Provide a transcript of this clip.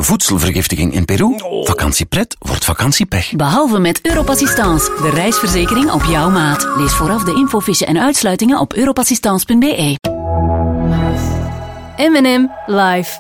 voedselvergiftiging in Peru. Vakantiepret wordt vakantiepech. Behalve met Europassistance, de reisverzekering op jouw maat. Lees vooraf de infofiche en uitsluitingen op europassistance.be. M&M live.